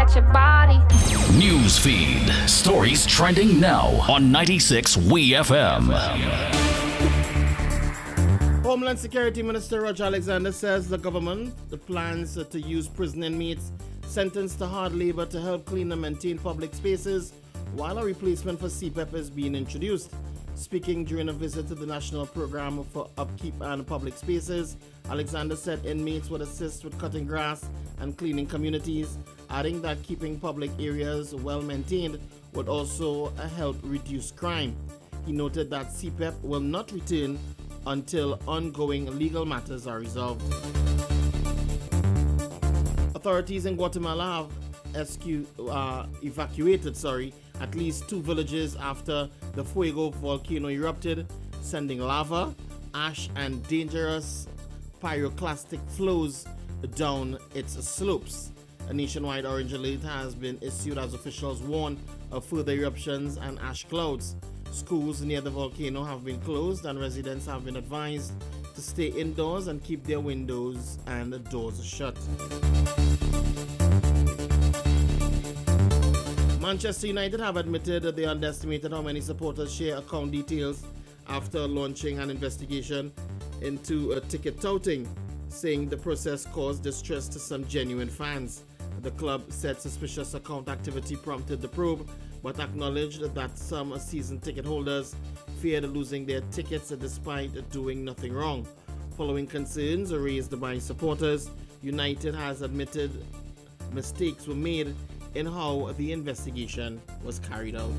about your body. News feed. Stories trending now on 96 WeFM. Homeland Security Minister Roger Alexander says the government plans to use prison inmates sentenced to hard labor to help clean and maintain public spaces while a replacement for CPEP is being introduced. Speaking during a visit to the National Program for Upkeep and Public Spaces, Alexander said inmates would assist with cutting grass and cleaning communities, adding that keeping public areas well maintained would also help reduce crime. He noted that CPEP will not return until ongoing legal matters are resolved. Authorities in Guatemala have evacuated at least 2 villages after the Fuego volcano erupted, sending lava, ash, and dangerous pyroclastic flows down its slopes. A nationwide orange alert has been issued as officials warn of further eruptions and ash clouds. Schools near the volcano have been closed and residents have been advised to stay indoors and keep their windows and doors shut. Manchester United have admitted that they underestimated how many supporters share account details after launching an investigation into ticket touting, saying the process caused distress to some genuine fans. The club said suspicious account activity prompted the probe, but acknowledged that some season ticket holders feared losing their tickets despite doing nothing wrong. Following concerns raised by supporters, United has admitted mistakes were made in how the investigation was carried out.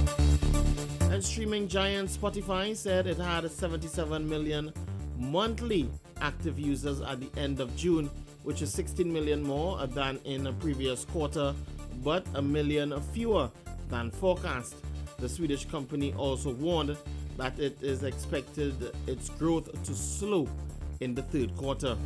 And streaming giant Spotify said it had 77 million monthly active users at the end of June, which is 16 million more than in the previous quarter, but a million fewer than forecast. The Swedish company also warned that it is expected its growth to slow in the third quarter.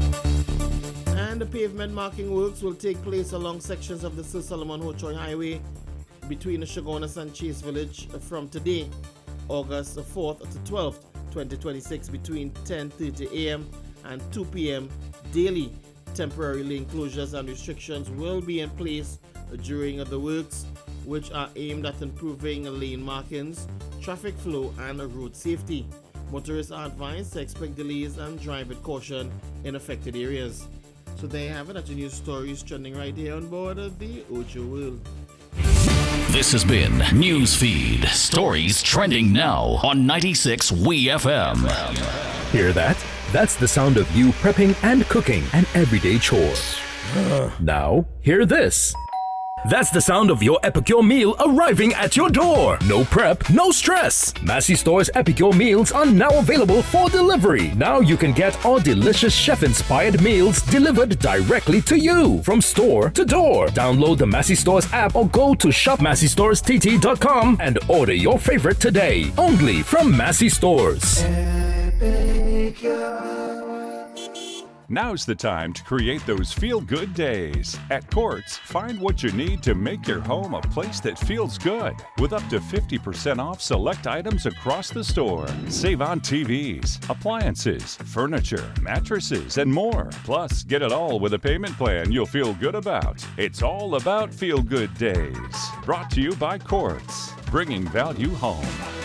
And the pavement marking works will take place along sections of the Sir Solomon Hochoy Highway between Chagonas and Chase Village from today, August 4th to 12th, 2026, between 10:30 a.m. and 2 p.m. daily. Temporary lane closures and restrictions will be in place during the works, which are aimed at improving lane markings, traffic flow, and road safety. Motorists are advised to expect delays and drive with caution in affected areas. So there you have it. That's your news stories trending right here on board of the Ocho World. This has been Newsfeed. Stories trending now on 96 WeFM. Hear that? That's the sound of you prepping and cooking an everyday chore. Now, hear this. That's the sound of your Epicure meal arriving at your door. No prep, no stress. Massey Store's Epicure meals are now available for delivery. Now you can get our delicious chef-inspired meals delivered directly to you from store to door. Download the Massey Stores app or go to shopmasseystorest.com and order your favorite today. Only from Massey Stores. Now's the time to create those feel-good days. At Quartz, find what you need to make your home a place that feels good. With up to 50% off select items across the store. Save on TVs, appliances, furniture, mattresses, and more. Plus, get it all with a payment plan you'll feel good about. It's all about feel-good days. Brought to you by Quartz, bringing value home.